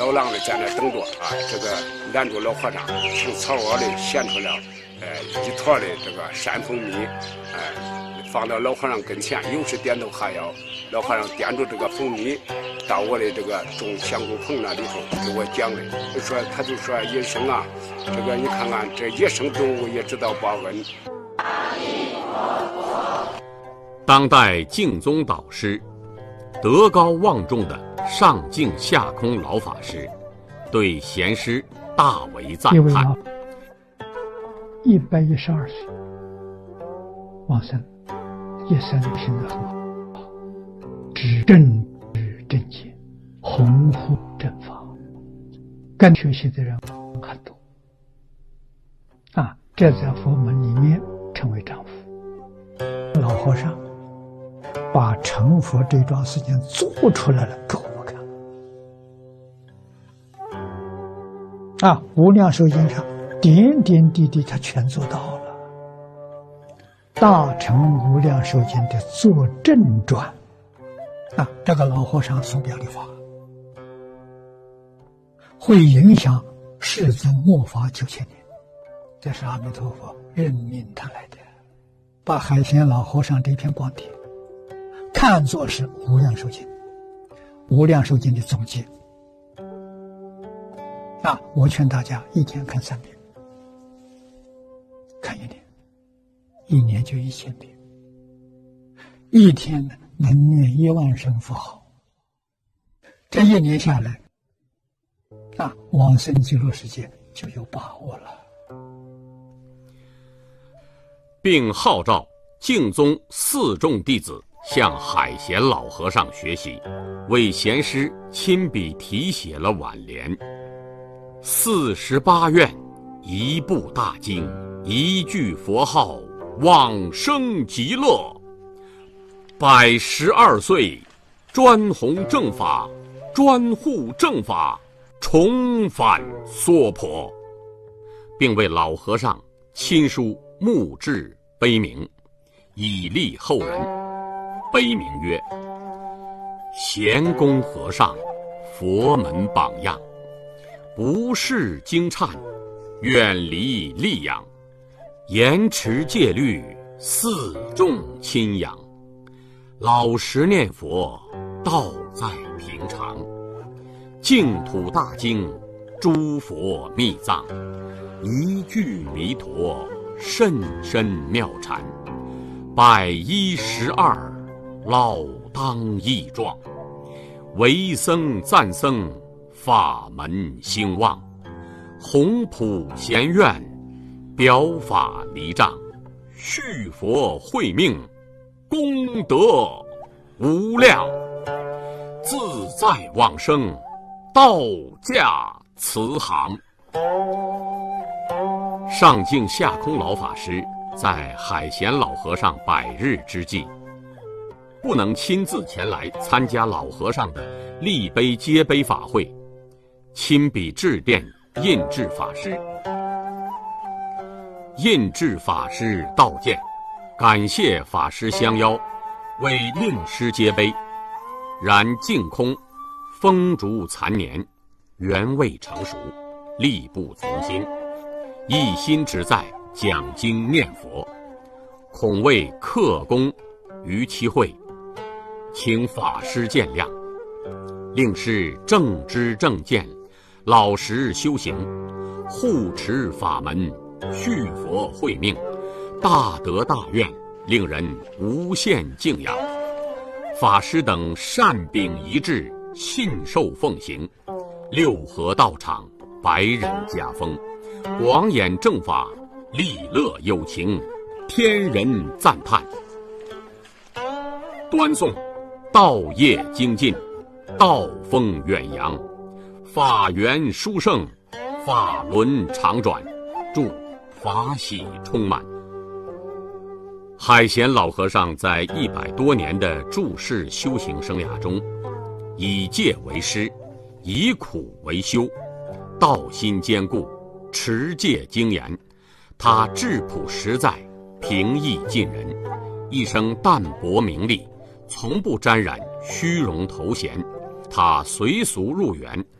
走廊里在那等着啊。这个拦住老和尚，从草窝里衔出了一坨的这个山蜂蜜，放到老和尚跟前，又是点头哈腰。老和尚掂住这个蜂蜜，到我的这个种香菇棚那里头给我讲的，他就说野生啊，这个你看看这野生动物也知道报恩。 当代净宗导师、德高望重的上净下空老法师，对贤师大为赞叹。 112岁往生，一生品德很好，知正知正见，弘护正法，跟学习的人很多啊，这在佛门里面成为丈夫。老和尚把成佛这桩事情做出来了给我们看啊，无量寿经上点点滴滴他全做到了。大乘无量寿经的作证传啊，这个老和尚所表的法会影响世尊末法9000年，这是阿弥陀佛任命他来的，把海贤老和尚这篇光碟看作是无量寿经，无量寿经的总结啊！我劝大家一天看3遍，看1年，1年就1000遍，一天能念1万声佛号，这1年下来啊，往生极乐世界就有把握了。 并号召净宗4众弟子向海贤老和尚学习，为贤师亲笔题写了挽联：48愿，一部大经，一句佛号，往生极乐。112岁，专弘正法，专护正法，重返娑婆，并为老和尚亲书墓志碑铭，以利后人。碑铭曰：贤公和尚，佛门榜样，不识经忏，远离戾养，严持戒律，4众亲养，老实念佛，道在平常，净土大经，诸佛密藏，一句弥陀，甚深妙禅，112老当益壮，为僧赞僧，法门兴旺，弘普贤愿，表法离障，续佛慧命，功德无量，自在往生，道驾慈航。上净下空老法师在海贤老和尚100日之际，不能亲自前来参加老和尚的立碑接碑法会，亲笔致电印制法师。印制法师道见，感谢法师相邀，为令师接碑，然净空风烛残年，原未成熟，力不从心，一心只在讲经念佛，恐为克功于其会，请法师见谅。令师正知正见，老实修行，护持法门，续佛慧命，大德大愿，令人无限敬仰。法师等善秉一致，信受奉行，6合道场，白人家风，广演正法，利乐有情，天人赞叹。端诵道业精进，道风远扬，法源殊胜，法轮常转，祝法喜充满。海贤老和尚在100多年的住世修行生涯中，以戒为师，以苦为修，道心坚固，持戒精严。他质朴实在，平易近人，一生淡泊名利，从不沾染虚荣头衔。他随俗入园，